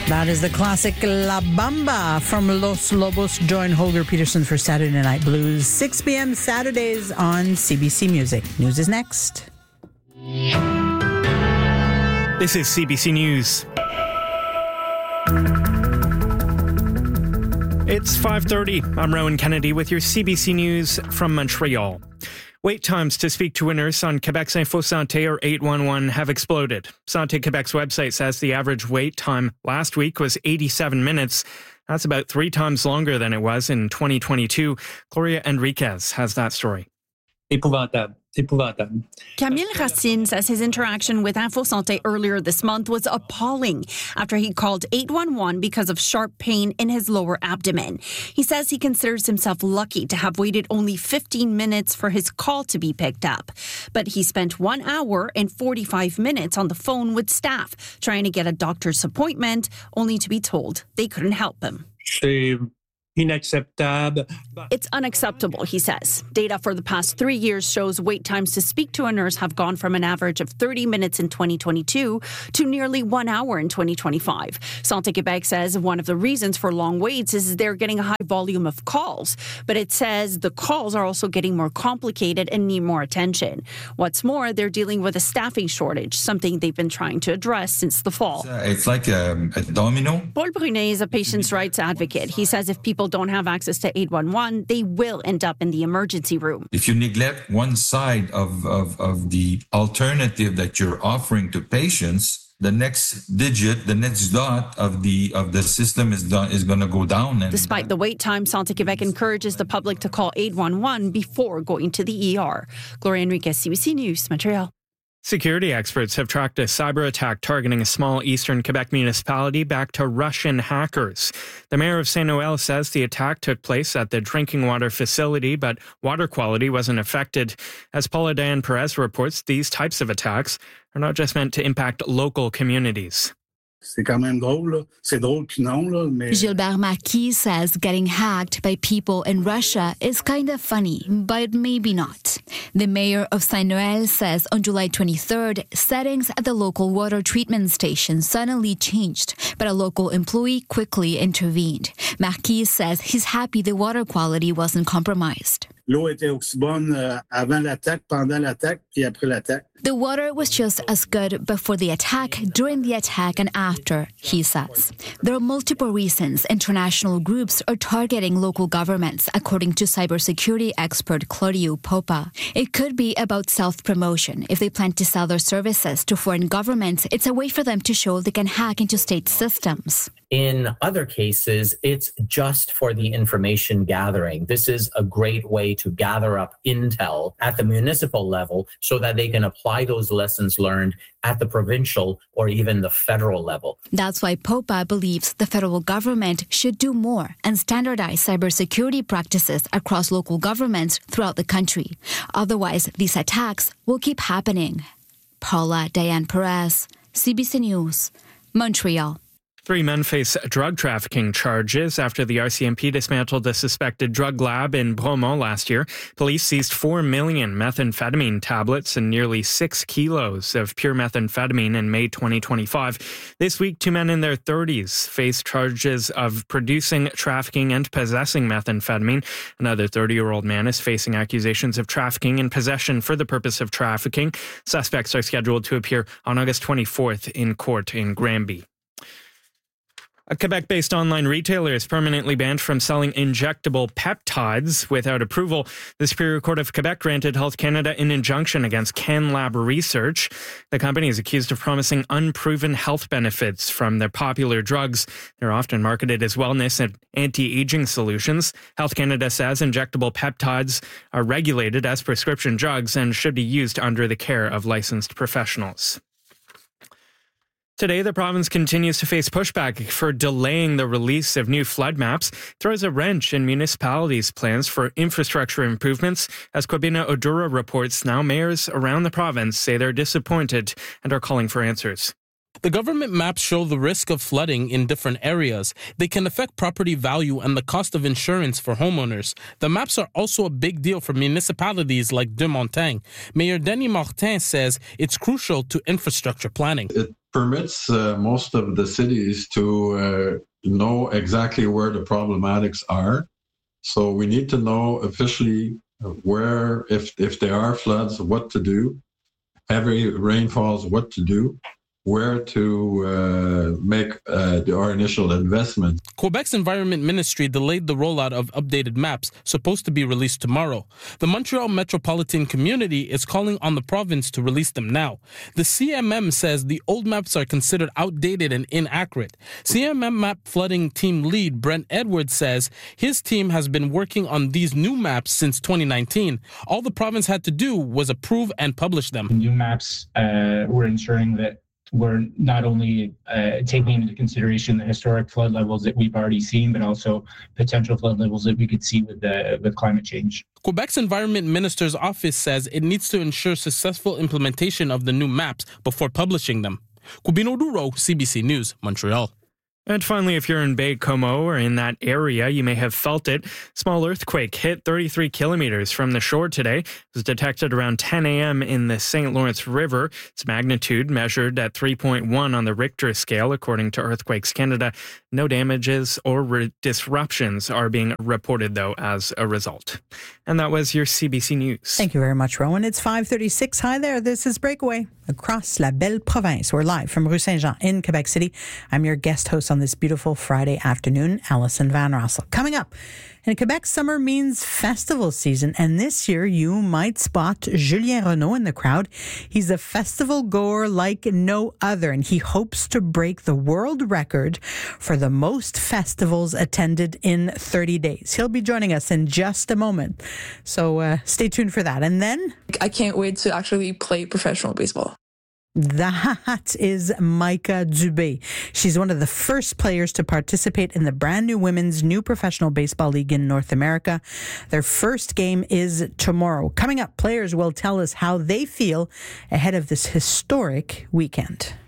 That is the classic La Bamba from Los Lobos. Join Holger Peterson for Saturday Night Blues, 6 p.m. Saturdays on CBC Music. News is next. This is CBC News. It's 5:30. I'm Rowan Kennedy with your CBC News from Montreal. Wait times to speak to a nurse on Quebec's Info Santé or 811 have exploded. Santé Quebec's website says the average wait time last week was 87 minutes. That's about 3 times longer than it was in 2022. Gloria Enriquez has that story. Épouvantable. Camille Racine says his interaction with Info Santé earlier this month was appalling after he called 811 because of sharp pain in his lower abdomen. He says he considers himself lucky to have waited only 15 minutes for his call to be picked up. But he spent 1 hour and 45 minutes on the phone with staff trying to get a doctor's appointment, only to be told they couldn't help him. It's unacceptable, he says. Data for the past 3 years shows wait times to speak to a nurse have gone from an average of 30 minutes in 2022 to nearly 1 hour in 2025. Santé Québec says one of the reasons for long waits is they're getting a high volume of calls, but it says the calls are also getting more complicated and need more attention. What's more, they're dealing with a staffing shortage, something they've been trying to address since the fall. It's like a domino. Paul Brunet is a patient's rights advocate. He says if people don't have access to 811, they will end up in the emergency room. If you neglect one side of the alternative that you're offering to patients, the next digit, the next dot of the system is going to go down. And despite the wait time, Santé Québec encourages the public to call 811 before going to the ER. Gloria Enriquez, CBC News, Montreal. Security experts have tracked a cyber attack targeting a small eastern Quebec municipality back to Russian hackers. The mayor of Saint-Noël says the attack took place at the drinking water facility, but water quality wasn't affected. As Paula Diane Perez reports, these types of attacks are not just meant to impact local communities. C'est quand même drôle, là. C'est drôle puis non, là, mais... Gilbert Marquis says getting hacked by people in Russia is kind of funny, but maybe not. The mayor of Saint-Noël says on July 23rd, settings at the local water treatment station suddenly changed, but a local employee quickly intervened. Marquis says he's happy the water quality wasn't compromised. L'eau était aussi bonne avant l'attaque, pendant l'attaque, puis après l'attaque. The water was just as good before the attack, during the attack, and after, he says. There are multiple reasons international groups are targeting local governments, according to cybersecurity expert Claudio Popa. It could be about self-promotion. If they plan to sell their services to foreign governments, it's a way for them to show they can hack into state systems. In other cases, it's just for the information gathering. This is a great way to gather up intel at the municipal level so that they can apply those lessons learned at the provincial or even the federal level. That's why Popa believes the federal government should do more and standardize cybersecurity practices across local governments throughout the country. Otherwise, these attacks will keep happening. Paula Diane Perez, CBC News, Montreal. 3 men face drug trafficking charges after the RCMP dismantled a suspected drug lab in Bromont last year. Police seized 4 million methamphetamine tablets and nearly 6 kilos of pure methamphetamine in May 2025. This week, 2 men in their 30s faced charges of producing, trafficking, and possessing methamphetamine. Another 30-year-old man is facing accusations of trafficking and possession for the purpose of trafficking. Suspects are scheduled to appear on August 24th in court in Granby. A Quebec-based online retailer is permanently banned from selling injectable peptides without approval. The Superior Court of Quebec granted Health Canada an injunction against CanLab Research. The company is accused of promising unproven health benefits from their popular drugs. They're often marketed as wellness and anti-aging solutions. Health Canada says injectable peptides are regulated as prescription drugs and should be used under the care of licensed professionals. Today, the province continues to face pushback for delaying the release of new flood maps, throws a wrench in municipalities' plans for infrastructure improvements. As Kwabena Odura reports, now mayors around the province say they're disappointed and are calling for answers. The government maps show the risk of flooding in different areas. They can affect property value and the cost of insurance for homeowners. The maps are also a big deal for municipalities like De Montagne. Mayor Denis Martin says it's crucial to infrastructure planning. It permits most of the cities to know exactly where the problematics are. So we need to know officially where, if there are floods, what to do, heavy rainfalls, what to do, where to make our initial investment. Quebec's Environment Ministry delayed the rollout of updated maps supposed to be released tomorrow. The Montreal metropolitan community is calling on the province to release them now. The CMM says the old maps are considered outdated and inaccurate. CMM map flooding team lead Brent Edwards says his team has been working on these new maps since 2019. All the province had to do was approve and publish them. New maps were ensuring that we're not only taking into consideration the historic flood levels that we've already seen, but also potential flood levels that we could see with climate change. Quebec's Environment Minister's office says it needs to ensure successful implementation of the new maps before publishing them. Cubino Duro, CBC News, Montreal. And finally, if you're in Baie-Comeau or in that area, you may have felt it. Small earthquake hit 33 kilometers from the shore today. It was detected around 10 a.m. in the St. Lawrence River. Its magnitude measured at 3.1 on the Richter scale, according to Earthquakes Canada. No damages or disruptions are being reported, though, as a result. And that was your CBC News. Thank you very much, Rowan. It's 5:36. Hi there. This is Breakaway across La Belle Province. We're live from Rue Saint-Jean in Quebec City. I'm your guest host on this beautiful Friday afternoon, Alison Van Rossel. Coming up, in Quebec, summer means festival season, and this year you might spot Julien Renaud in the crowd. He's a festival goer like no other, and he hopes to break the world record for the most festivals attended in 30 days. He'll be joining us in just a moment, so stay tuned for that. And then I can't wait to actually play professional baseball. That is Micah Dubé. She's one of the first players to participate in the brand new women's new professional baseball league in North America. Their first game is tomorrow. Coming up, players will tell us how they feel ahead of this historic weekend.